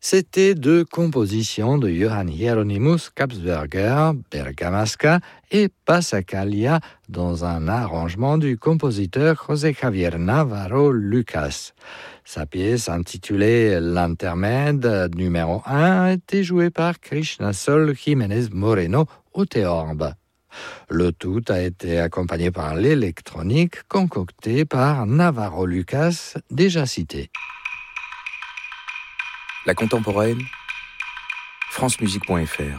C'était deux compositions de Johann Hieronymus Kapsberger, Bergamasca et Passacaglia dans un arrangement du compositeur José Javier Navarro Lucas. Sa pièce intitulée L'Intermède numéro 1 a été jouée par Krishna Sol Jiménez Moreno au théorbe. Le tout a été accompagné par l'électronique concoctée par Navarro Lucas, déjà cité. La contemporaine, francemusique.fr.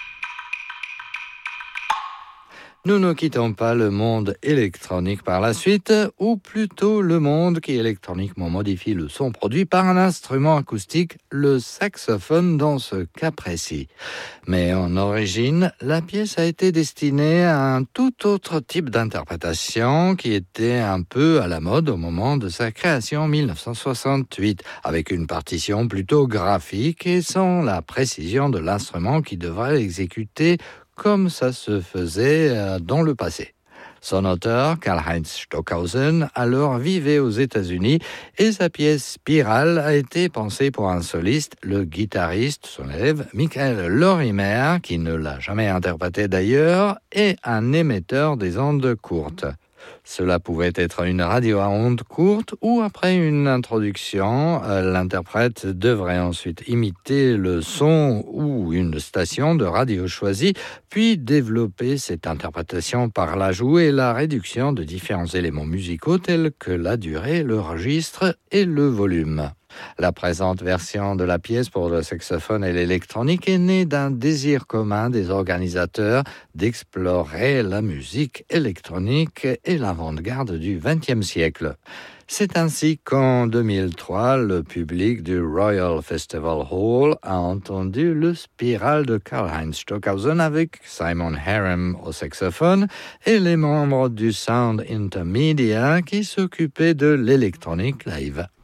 Nous ne quittons pas le monde électronique par la suite, ou plutôt le monde qui électroniquement modifie le son produit par un instrument acoustique, le saxophone dans ce cas précis. Mais en origine, la pièce a été destinée à un tout autre type d'interprétation qui était un peu à la mode au moment de sa création en 1968, avec une partition plutôt graphique et sans la précision de l'instrument qui devrait l'exécuter comme ça se faisait dans le passé. Son auteur, Karl-Heinz Stockhausen, alors vivait aux États-Unis et sa pièce Spirale a été pensée pour un soliste, le guitariste, son élève, Michael Lorimer, qui ne l'a jamais interprété d'ailleurs, et un émetteur des ondes courtes. Cela pouvait être une radio à ondes courtes ou après une introduction, l'interprète devrait ensuite imiter le son ou une station de radio choisie, puis développer cette interprétation par l'ajout et la réduction de différents éléments musicaux tels que la durée, le registre et le volume. La présente version de la pièce pour le saxophone et l'électronique est née d'un désir commun des organisateurs d'explorer la musique électronique et l'avant-garde du XXe siècle. C'est ainsi qu'en 2003, le public du Royal Festival Hall a entendu le Spirale de Karl-Heinz Stockhausen avec Simon Harum au saxophone et les membres du Sound Intermedia qui s'occupaient de l'électronique live.